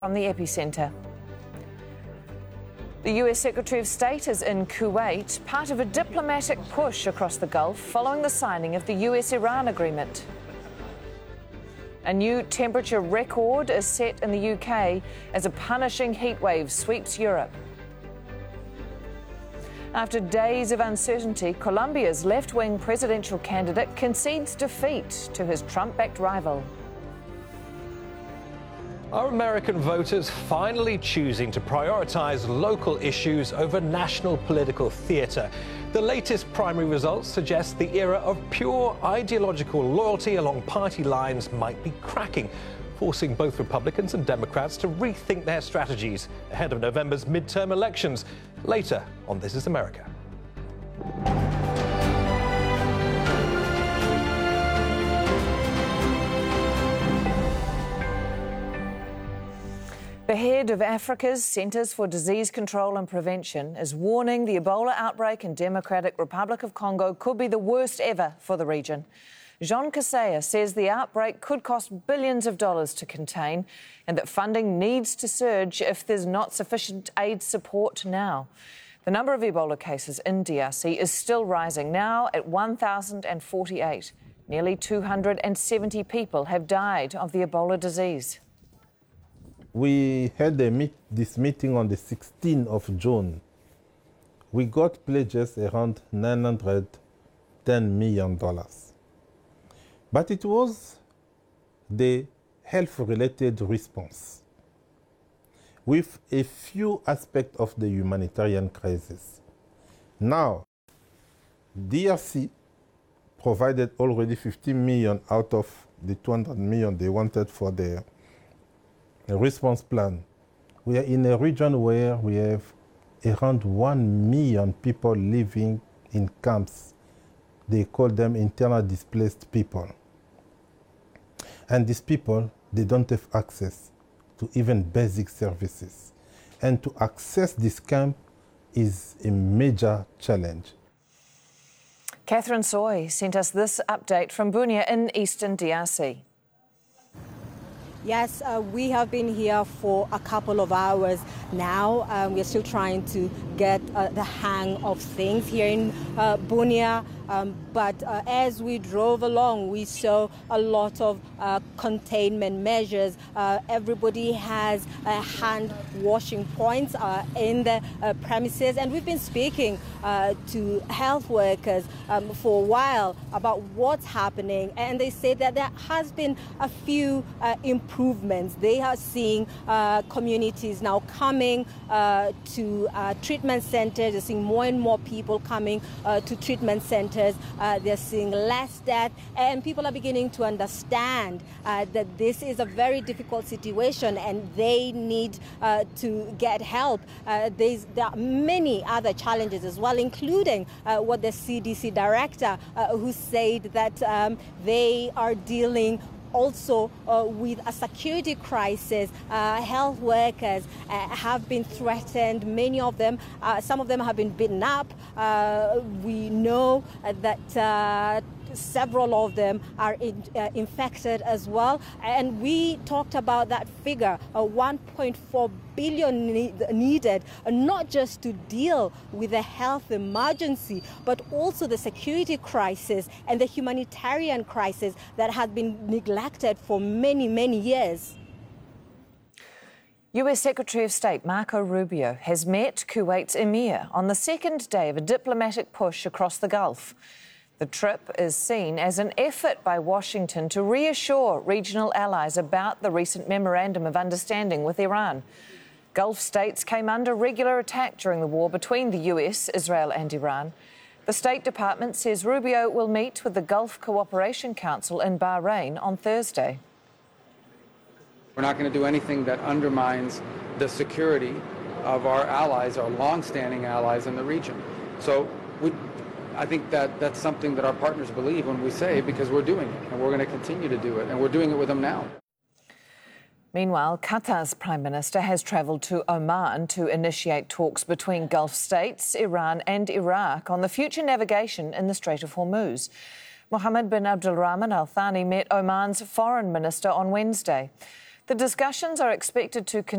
From the epicenter. The US Secretary of State is in Kuwait, part of a diplomatic push across the Gulf following the signing of the US-Iran agreement. A new temperature record is set in the UK as a punishing heatwave sweeps Europe. After days of uncertainty, Colombia's left-wing presidential candidate concedes defeat to his Trump-backed rival. Are American voters finally choosing to prioritize local issues over national political theatre? The latest primary results suggest the era of pure ideological loyalty along party lines might be cracking, forcing both Republicans and Democrats to rethink their strategies ahead of November's midterm elections. Later on This Is America. The head of Africa's Centers for Disease Control and Prevention is warning the Ebola outbreak in Democratic Republic of Congo could be the worst ever for the region. Jean Kaseya says the outbreak could cost billions of dollars to contain and that funding needs to surge if there's not sufficient aid support now. The number of Ebola cases in DRC is still rising, now at 1,048. Nearly 270 people have died of the Ebola disease. We had this meeting on the 16th of June. We got pledges around $910 million. But it was the health-related response with a few aspects of the humanitarian crisis. Now, DRC provided already 50 million out of the 200 million they wanted for their response plan. We are in a region where we have around 1 million people living in camps. They call them internally displaced people. And these people, they don't have access to even basic services. And to access this camp is a major challenge. Catherine Soy sent us this update from Bunia in eastern DRC. Yes, we have been here for a couple of hours now. We're still trying to get the hang of things here in Bunia. But as we drove along, we saw a lot of containment measures. Everybody has hand washing points in the premises. And we've been speaking to health workers for a while about what's happening. And they say that there has been a few improvements. They are seeing communities now coming to treatment centers. They're seeing more and more people coming to treatment centers. They're seeing less death, and people are beginning to understand that this is a very difficult situation and they need to get help. There are many other challenges as well, including what the CDC director who said that they are dealing also with a security crisis. Health workers have been threatened. Many of them, some of them have been beaten up. We know that several of them are infected as well. And we talked about that figure, 1.4 billion needed, not just to deal with the health emergency, but also the security crisis and the humanitarian crisis that has been neglected for many, many years. US Secretary of State Marco Rubio has met Kuwait's emir on the second day of a diplomatic push across the Gulf. The trip is seen as an effort by Washington to reassure regional allies about the recent memorandum of understanding with Iran. Gulf states came under regular attack during the war between the US, Israel and Iran. The State Department says Rubio will meet with the Gulf Cooperation Council in Bahrain on Thursday. We're not going to do anything that undermines the security of our allies, our long-standing allies in the region. So I think that's something that our partners believe when we say, because we're doing it, and we're going to continue to do it, and we're doing it with them now. Meanwhile, Qatar's Prime Minister has travelled to Oman to initiate talks between Gulf states, Iran and Iraq on the future navigation in the Strait of Hormuz. Mohammed bin Abdulrahman Al Thani met Oman's foreign minister on Wednesday. The discussions are expected to continue